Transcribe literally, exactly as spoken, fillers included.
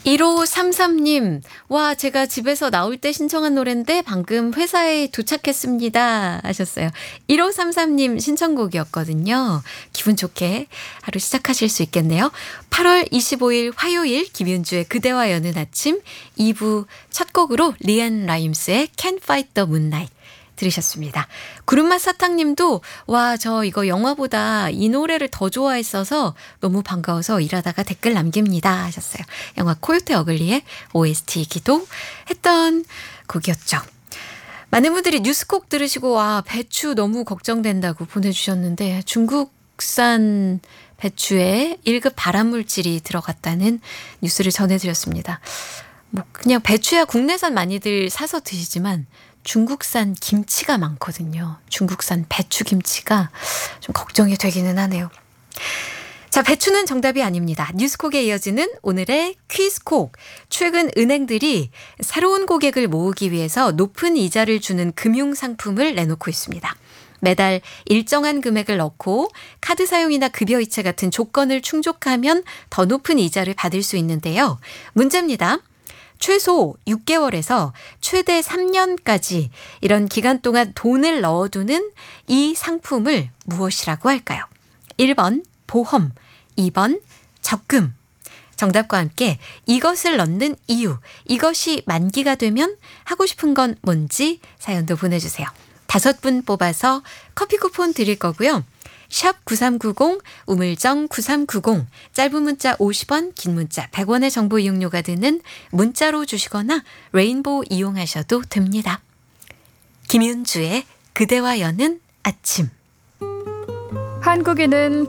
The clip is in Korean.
일오삼삼님, 와, 제가 집에서 나올 때 신청한 노래인데 방금 회사에 도착했습니다 하셨어요. 일오삼삼님 신청곡이었거든요. 기분 좋게 하루 시작하실 수 있겠네요. 팔월 이십오일 화요일 김윤주의 그대와 여는 아침 이 부 첫 곡으로 리앤 라임스의 Can't Fight the Moonlight 들으셨습니다. 구름맛 사탕님도 와, 저 이거 영화보다 이 노래를 더 좋아했어서 너무 반가워서 일하다가 댓글 남깁니다 하셨어요. 영화 코요테 어글리의 오에스티이기도 했던 곡이었죠. 많은 분들이 뉴스콕 들으시고 와, 배추 너무 걱정된다고 보내주셨는데 중국산 배추에 일 급 발암물질이 들어갔다는 뉴스를 전해드렸습니다. 뭐 그냥 배추야 국내산 많이들 사서 드시지만 중국산 김치가 많거든요. 중국산 배추김치가 좀 걱정이 되기는 하네요. 자, 배추는 정답이 아닙니다. 뉴스콕에 이어지는 오늘의 퀴즈콕. 최근 은행들이 새로운 고객을 모으기 위해서 높은 이자를 주는 금융상품을 내놓고 있습니다. 매달 일정한 금액을 넣고 카드 사용이나 급여 이체 같은 조건을 충족하면 더 높은 이자를 받을 수 있는데요. 문제입니다. 최소 육 개월에서 최대 삼 년까지 이런 기간 동안 돈을 넣어두는 이 상품을 무엇이라고 할까요? 일 번 보험, 이 번 적금. 정답과 함께 이것을 넣는 이유, 이것이 만기가 되면 하고 싶은 건 뭔지 사연도 보내주세요. 다섯 분 뽑아서 커피 쿠폰 드릴 거고요. 샵 구삼구공, 우물정 구삼구공, 짧은 문자 오십 원, 긴 문자 백 원의 정보 이용료가 드는 문자로 주시거나 레인보우 이용하셔도 됩니다. 김윤주의 그대와 여는 아침. 한국인은